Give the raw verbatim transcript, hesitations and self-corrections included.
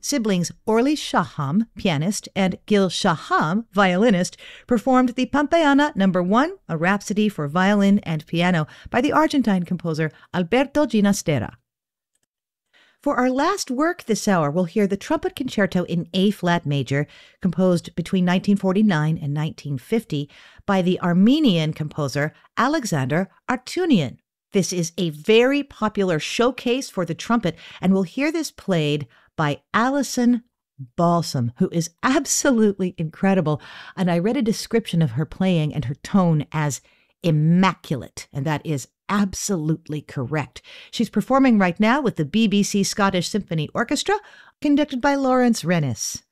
siblings Orly Shaham, pianist, and Gil Shaham, violinist, performed the Pampeana Number One, a rhapsody for violin and piano by the Argentine composer Alberto Ginastera. For our last work this hour, we'll hear the Trumpet Concerto in A-flat major, composed between nineteen forty-nine and nineteen fifty by the Armenian composer Alexander Artunian. This is a very popular showcase for the trumpet, and we'll hear this played by Alison Balsam, who is absolutely incredible. And I read a description of her playing and her tone as immaculate, and that is absolutely correct. She's performing right now with the B B C Scottish Symphony Orchestra, conducted by Lawrence Renniss.